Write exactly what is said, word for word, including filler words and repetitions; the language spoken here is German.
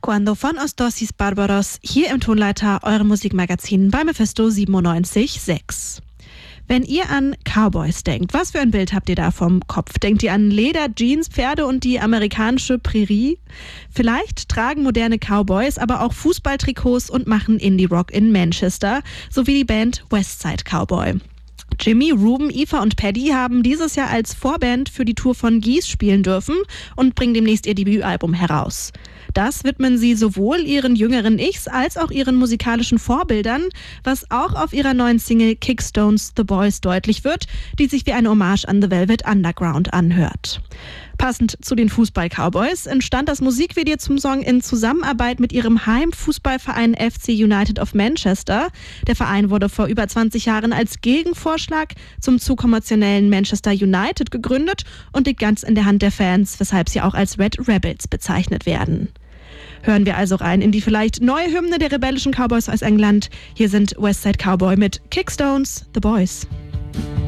Cuando von Osdosis Barbaros hier im Tonleiter, eurem Musikmagazin bei Mephisto siebenundneunzig Komma sechs. Wenn ihr an Cowboys denkt, was für ein Bild habt ihr da vom Kopf? Denkt ihr an Leder, Jeans, Pferde und die amerikanische Prärie? Vielleicht tragen moderne Cowboys aber auch Fußballtrikots und machen Indie-Rock in Manchester, sowie die Band Westside Cowboy. Jimmy, Ruben, Eva und Paddy haben dieses Jahr als Vorband für die Tour von Geese spielen dürfen und bringen demnächst ihr Debütalbum heraus. Das widmen sie sowohl ihren jüngeren Ichs als auch ihren musikalischen Vorbildern, was auch auf ihrer neuen Single Kickstones The Boys deutlich wird, die sich wie eine Hommage an The Velvet Underground anhört. Passend zu den Fußball-Cowboys entstand das Musikvideo zum Song in Zusammenarbeit mit ihrem Heimfußballverein F C United of Manchester. Der Verein wurde vor über zwanzig Jahren als Gegenvorschlag zum zu kommerziellen Manchester United gegründet und liegt ganz in der Hand der Fans, weshalb sie auch als Red Rebels bezeichnet werden. Hören wir also rein in die vielleicht neue Hymne der rebellischen Cowboys aus England. Hier sind Westside Cowboy mit Kickstones, The Boys.